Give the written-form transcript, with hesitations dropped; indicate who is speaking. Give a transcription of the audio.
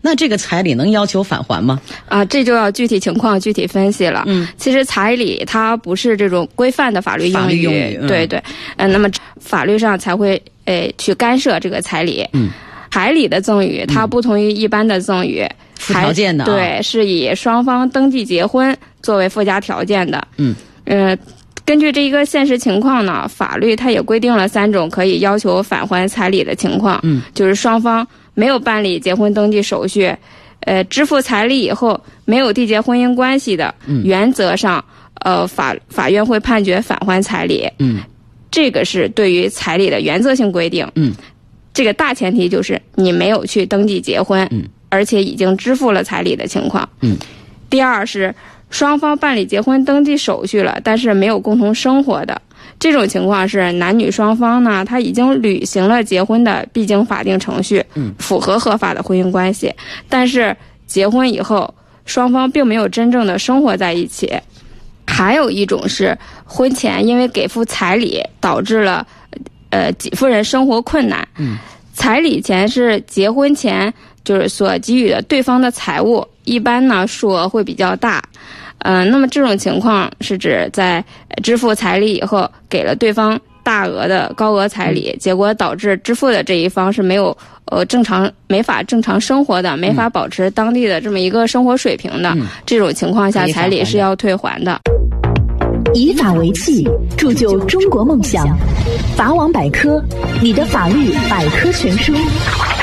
Speaker 1: 那这个彩礼能要求返还吗？
Speaker 2: 这就要具体情况具体分析了。其实彩礼它不是这种规范的法律用语，对对。那么法律上才会去干涉这个彩礼。彩礼的赠与它不同于一般的赠与，
Speaker 1: 附条件的
Speaker 2: 对，是以双方登记结婚作为附加条件的。根据这一个现实情况呢，法律它也规定了3种可以要求返还彩礼的情况。就是双方没有办理结婚登记手续，支付彩礼以后没有缔结婚姻关系的，原则上法院会判决返还彩礼。这个是对于彩礼的原则性规定。这个大前提就是你没有去登记结婚，而且已经支付了彩礼的情况。第二是双方办理结婚登记手续了，但是没有共同生活的，这种情况是男女双方呢，他已经履行了结婚的必经法定程序，符合合法的婚姻关系，但是结婚以后双方并没有真正的生活在一起。还有一种是婚前因为给付彩礼导致了给付人生活困难。彩礼钱是结婚前就是所给予的对方的财物，一般呢数额会比较大。那么这种情况是指在支付彩礼以后给了对方大额的高额彩礼，结果导致支付的这一方是没有没法正常生活的，没法保持当地的这么一个生活水平的。这种情况下彩礼是要退还的。
Speaker 3: 以法为契，铸就中国梦想。法网百科，你的法律百科全书。